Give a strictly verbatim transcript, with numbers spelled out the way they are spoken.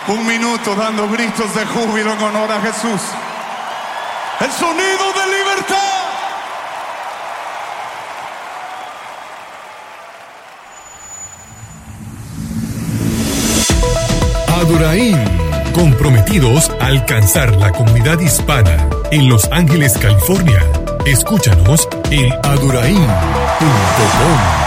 Un minuto dando gritos de júbilo en honor a Jesús. El sonido de libertad. Adoraim, comprometidos a alcanzar la comunidad hispana en Los Ángeles, California. Escúchanos en adoraim punto com.